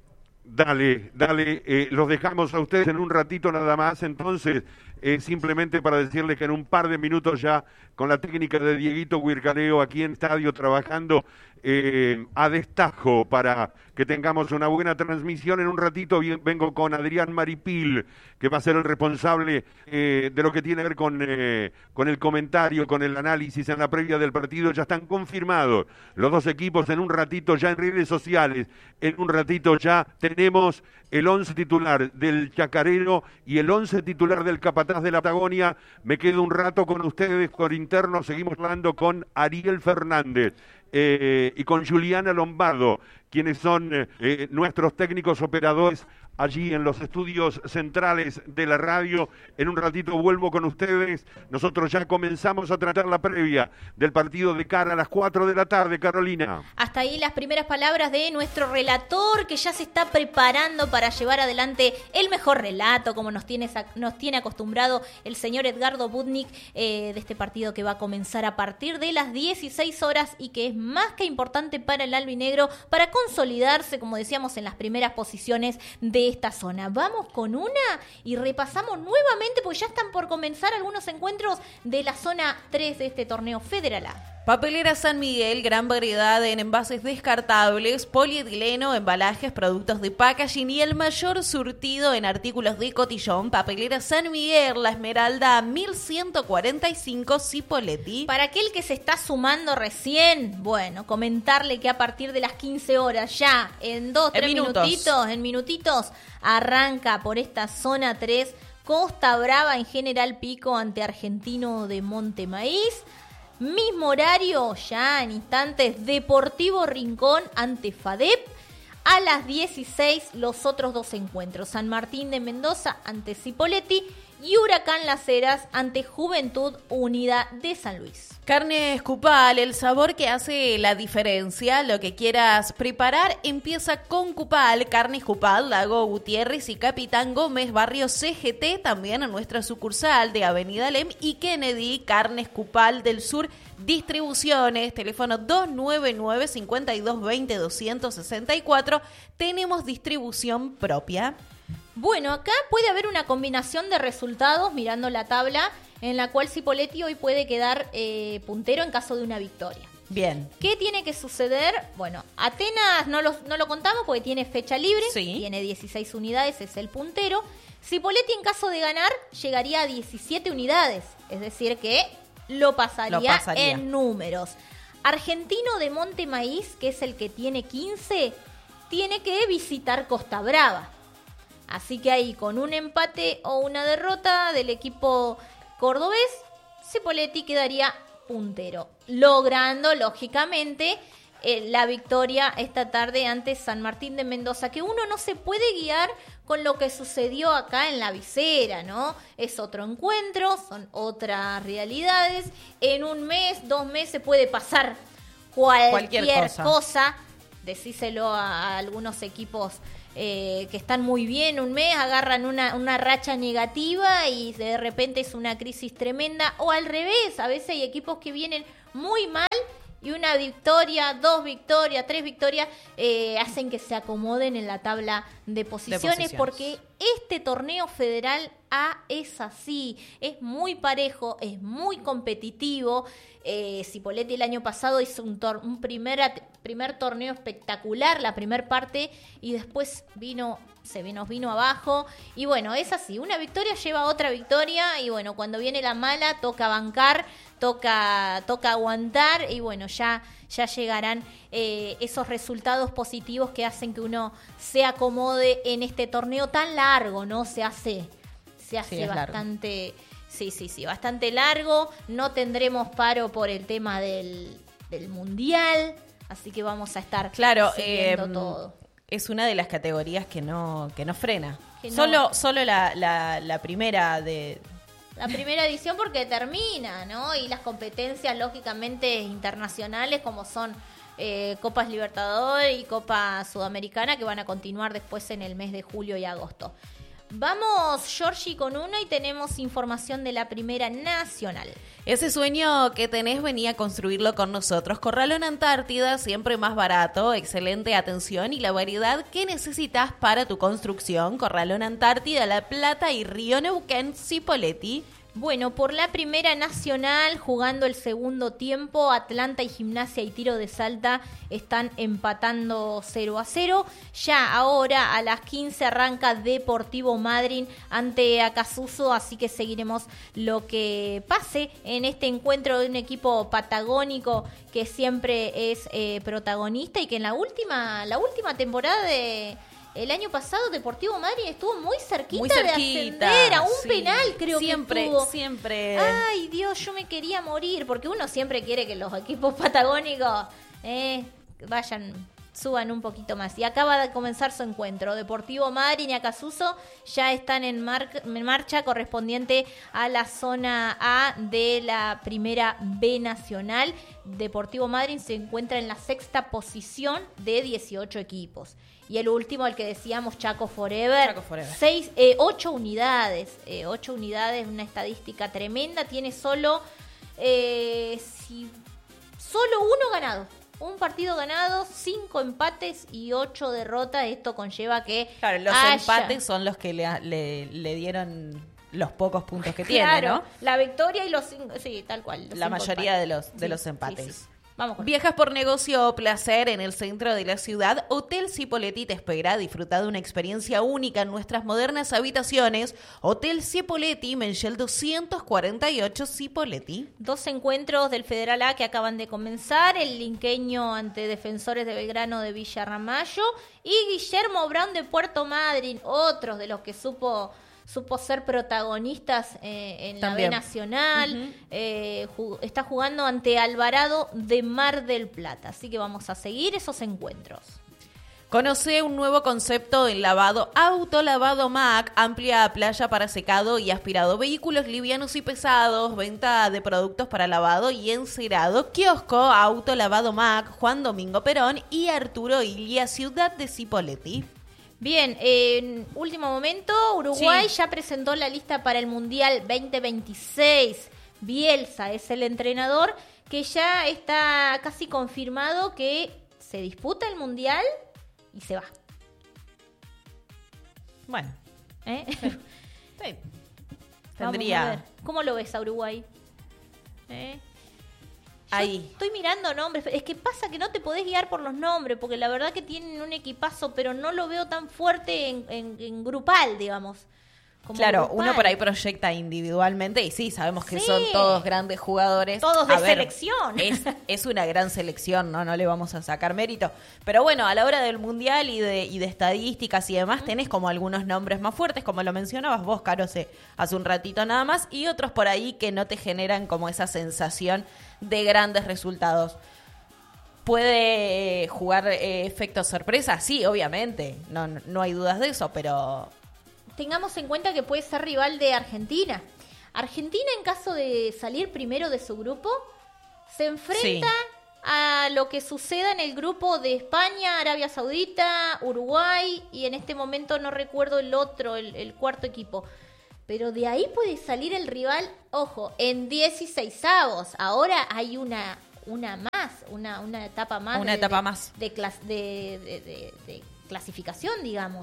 Dale, los dejamos a ustedes en un ratito nada más, entonces simplemente para decirles que en un par de minutos ya con la técnica de Dieguito Huircareo aquí en estadio trabajando a destajo para que tengamos una buena transmisión. En un ratito vengo con Adrián Maripil, que va a ser el responsable de lo que tiene que ver con el comentario, con el análisis en la previa del partido. Ya están confirmados los dos equipos en un ratito ya en redes sociales. En un ratito ya tenemos el 11 titular del Chacarero y el 11 titular del Capataz de la Patagonia. Me quedo un rato con ustedes por interno, seguimos hablando con Ariel Fernández y con Juliana Lombardo, quienes son nuestros técnicos operadores allí en los estudios centrales de la radio. En un ratito vuelvo con ustedes. Nosotros ya comenzamos a tratar la previa del partido de cara a las 4 de la tarde, Carolina. Hasta ahí las primeras palabras de nuestro relator, que ya se está preparando para llevar adelante el mejor relato, como nos tiene acostumbrado el señor Edgardo Budnik, de este partido que va a comenzar a partir de las 16 horas y que es más que importante para el albinegro, para consolidarse, como decíamos, en las primeras posiciones de esta zona. Vamos con una y repasamos nuevamente, porque ya están por comenzar algunos encuentros de la zona 3 de este torneo Federal A. Papelera San Miguel, gran variedad en envases descartables, polietileno, embalajes, productos de packaging y el mayor surtido en artículos de cotillón. Papelera San Miguel, La Esmeralda, 1145, Cipolletti. Para aquel que se está sumando recién, bueno, comentarle que a partir de las 15 horas, ya en 2-3 minutitos, arranca por esta zona 3, Costa Brava en General Pico ante Argentino de Montemaíz. Mismo horario, ya en instantes, Deportivo Rincón ante FADEP. A las 16 los otros dos encuentros, San Martín de Mendoza ante Cipolletti y Huracán Las Heras ante Juventud Unida de San Luis. Carnes Cupal, el sabor que hace la diferencia. Lo que quieras preparar empieza con Cupal. Carnes Cupal, Lago Gutiérrez y Capitán Gómez, barrio CGT, también en nuestra sucursal de Avenida Lem y Kennedy. Carnes Cupal del Sur, distribuciones, teléfono 299-5220-264. Tenemos distribución propia. Bueno, acá puede haber una combinación de resultados, mirando la tabla, en la cual Cipolletti hoy puede quedar puntero en caso de una victoria. Bien. ¿Qué tiene que suceder? Bueno, Atenas no lo contamos porque tiene fecha libre, tiene 16 unidades, es el puntero. Cipolletti, en caso de ganar, llegaría a 17 unidades, es decir que lo pasaría en números. Argentino de Monte Maíz, que es el que tiene 15, tiene que visitar Costa Brava. Así que ahí, con un empate o una derrota del equipo cordobés, Cipolletti quedaría puntero, logrando, lógicamente, la victoria esta tarde ante San Martín de Mendoza, que uno no se puede guiar con lo que sucedió acá en la visera, ¿no? Es otro encuentro, son otras realidades. En un mes, 2 meses puede pasar cualquier cosa. Decíselo a algunos equipos que están muy bien un mes, agarran una racha negativa y de repente es una crisis tremenda. O al revés, a veces hay equipos que vienen muy mal y una victoria, 2 victorias, 3 victorias hacen que se acomoden en la tabla de posiciones, porque este torneo federal A es así, es muy parejo, es muy competitivo. Cipolletti el año pasado hizo un primer torneo espectacular, la primer parte, y después se nos vino abajo. Y bueno, es así, una victoria lleva a otra victoria, y bueno, cuando viene la mala toca bancar, toca aguantar, y bueno, ya llegarán esos resultados positivos que hacen que uno se acomode en este torneo tan largo, ¿no? Se hace bastante largo. Sí, bastante largo. No tendremos paro por el tema del mundial, así que vamos a estar siguiendo todo. Es una de las categorías que no frena. Solo la primera de... La primera edición porque termina, ¿no? Y las competencias, lógicamente, internacionales, como son Copas Libertadores y Copa Sudamericana, que van a continuar después en el mes de julio y agosto. Vamos, Georgie, con una y tenemos información de la Primera Nacional. Ese sueño que tenés, venía a construirlo con nosotros. Corralón Antártida, siempre más barato, excelente atención y la variedad que necesitas para tu construcción. Corralón Antártida, La Plata y Río Neuquén, Cipolletti. Bueno, por la Primera Nacional, jugando el segundo tiempo, Atlanta y Gimnasia y Tiro de Salta están empatando 0-0. Ya ahora a las 15 arranca Deportivo Madryn ante Acassuso, así que seguiremos lo que pase en este encuentro de un equipo patagónico que siempre es protagonista y que en la última temporada el año pasado Deportivo Madryn estuvo muy cerquita de ascender a un penal, creo que estuvo. Siempre. Ay, Dios, yo me quería morir, porque uno siempre quiere que los equipos patagónicos suban un poquito más. Y acaba de comenzar su encuentro. Deportivo Madryn y Acassuso ya están en marcha, correspondiente a la zona A de la Primera B Nacional. Deportivo Madryn se encuentra en la 6ª posición de 18 equipos. Y el último, el que decíamos, Chaco Forever. 8 unidades. 8 unidades, una estadística tremenda. Tiene solo uno ganado. Un partido ganado, 5 empates y 8 derrotas. Esto conlleva que los empates son los que le dieron los pocos puntos que tiene, ¿no? La victoria y los 5, sí, tal cual. La mayoría de los empates. Sí. Vamos con Viajas por negocio o placer en el centro de la ciudad. Hotel Cipolletti te espera. Disfruta de una experiencia única en nuestras modernas habitaciones. Hotel Cipolletti, Menchel 248, Cipolletti. 2 encuentros del Federal A que acaban de comenzar. El linqueño ante Defensores de Belgrano de Villa Ramallo y Guillermo Brown de Puerto Madryn, otros de los que supo ser protagonistas en la B Nacional. Está jugando ante Alvarado de Mar del Plata. Así que vamos a seguir esos encuentros. Conoce un nuevo concepto en lavado. Autolavado Mac, amplia playa para secado y aspirado. Vehículos livianos y pesados, venta de productos para lavado y encerado. Kiosco Autolavado Mac, Juan Domingo Perón y Arturo Ilia, ciudad de Cipolletti. Bien, en último momento, Uruguay ya presentó la lista para el Mundial 2026. Bielsa es el entrenador, que ya está casi confirmado que se disputa el Mundial y se va. Bueno. Sí. Tendría. ¿Cómo lo ves a Uruguay? ahí. Estoy mirando nombres, es que pasa que no te podés guiar por los nombres, porque la verdad que tienen un equipazo, pero no lo veo tan fuerte en grupal, digamos. Claro, grupal. uno por ahí proyecta individualmente y sí, sabemos que son todos grandes jugadores. Todos de selección. Es una gran selección, ¿no? No le vamos a sacar mérito. Pero bueno, a la hora del Mundial y de estadísticas y demás, tenés como algunos nombres más fuertes, como lo mencionabas vos, Caro, hace un ratito nada más, y otros por ahí que no te generan como esa sensación de grandes resultados. ¿Puede jugar efecto sorpresa? Sí, obviamente, no hay dudas de eso, pero... Tengamos en cuenta que puede ser rival de Argentina. Argentina, en caso de salir primero de su grupo, se enfrenta a lo que suceda en el grupo de España, Arabia Saudita, Uruguay, y en este momento no recuerdo el otro, el cuarto equipo. Pero de ahí puede salir el rival, ojo, en 16avos. Ahora hay una etapa más. Una etapa más. De clasificación, digamos.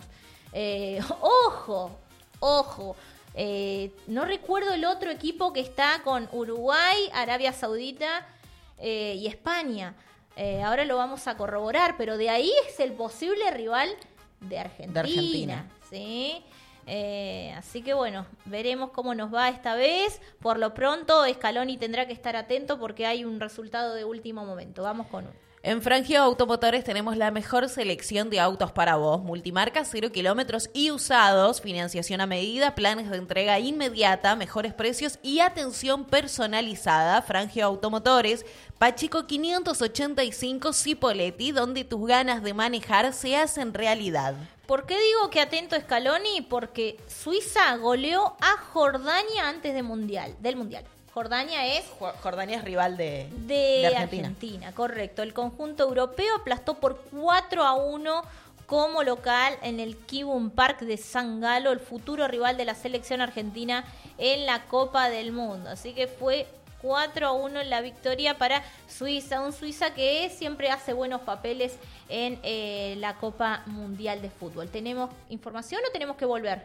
Ojo. No recuerdo el otro equipo que está con Uruguay, Arabia Saudita y España. Ahora lo vamos a corroborar, pero de ahí es el posible rival de Argentina. ¿Sí? Así que bueno, veremos cómo nos va esta vez. Por lo pronto, Scaloni tendrá que estar atento porque hay un resultado de último momento. Vamos con uno. En Frangio Automotores tenemos la mejor selección de autos para vos, multimarcas, 0 kilómetros y usados, financiación a medida, planes de entrega inmediata, mejores precios y atención personalizada. Frangio Automotores, Pacheco 585 Cipolletti, donde tus ganas de manejar se hacen realidad. ¿Por qué digo que atento Scaloni? Porque Suiza goleó a Jordania antes del Mundial. Jordania es rival de Argentina, correcto. El conjunto europeo aplastó por 4-1 como local en el Kibun Park de San Galo, el futuro rival de la selección argentina en la Copa del Mundo. Así que fue 4-1 la victoria para Suiza, un Suiza que siempre hace buenos papeles en la Copa Mundial de Fútbol. ¿Tenemos información o tenemos que volver?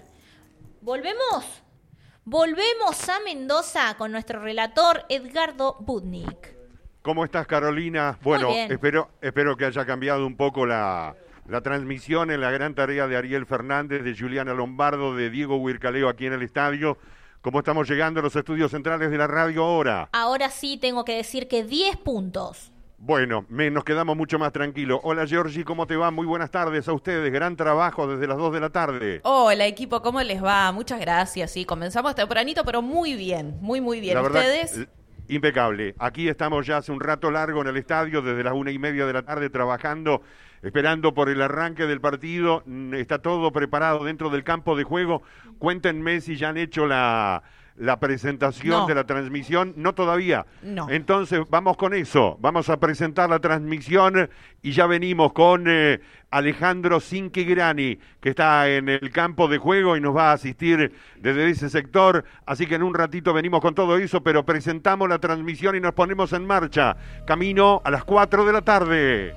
Volvemos a Mendoza con nuestro relator Edgardo Budnik. ¿Cómo estás, Carolina? Bueno, espero que haya cambiado un poco la transmisión en la gran tarea de Ariel Fernández, de Juliana Lombardo, de Diego Huircaleo aquí en el estadio. ¿Cómo estamos llegando a los estudios centrales de la radio ahora? Ahora sí tengo que decir que 10 puntos. Bueno, nos quedamos mucho más tranquilos. Hola, Georgie, ¿cómo te va? Muy buenas tardes a ustedes. Gran trabajo desde las 2 de la tarde. Hola, equipo, ¿cómo les va? Muchas gracias. Sí, comenzamos tempranito, pero muy bien, muy bien. La verdad, ¿ustedes? Impecable. Aquí estamos ya hace un rato largo en el estadio, desde las 1:30 de la tarde, trabajando, esperando por el arranque del partido. Está todo preparado dentro del campo de juego. Cuéntenme si ya han hecho la presentación de la transmisión. No todavía. No. Entonces vamos con eso. Vamos a presentar la transmisión y ya venimos con Alejandro Cinquegrani, que está en el campo de juego y nos va a asistir desde ese sector. Así que en un ratito venimos con todo eso, pero presentamos la transmisión y nos ponemos en marcha. Camino a las 4 de la tarde.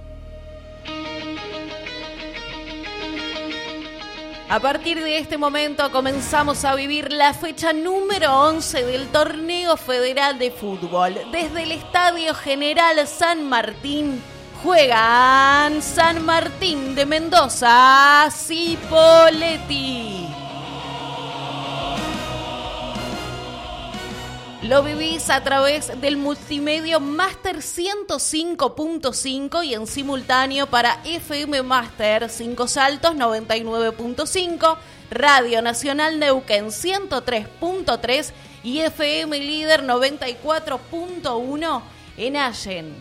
A partir de este momento comenzamos a vivir la fecha número 11 del Torneo Federal de Fútbol. Desde el Estadio General San Martín juegan San Martín de Mendoza, Cipolletti. Lo vivís a través del multimedio Master 105.5 y en simultáneo para FM Master 5 Saltos 99.5, Radio Nacional Neuquén 103.3 y FM Líder 94.1 en Allen.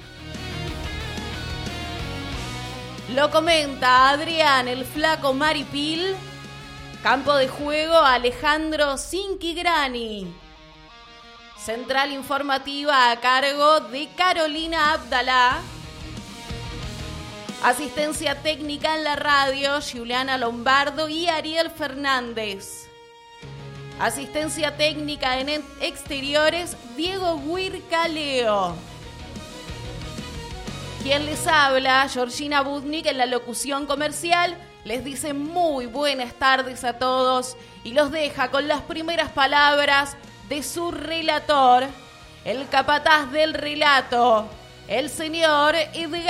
Lo comenta Adrián el Flaco Maripil. Campo de juego Alejandro Cinquegrani. Central informativa a cargo de Carolina Abdalá. Asistencia técnica en la radio, Juliana Lombardo y Ariel Fernández. Asistencia técnica en exteriores, Diego Huircaleo. Quien les habla, Georgina Budnik, en la locución comercial, les dice muy buenas tardes a todos y los deja con las primeras palabras de su relator, el capataz del relato, el señor Edgar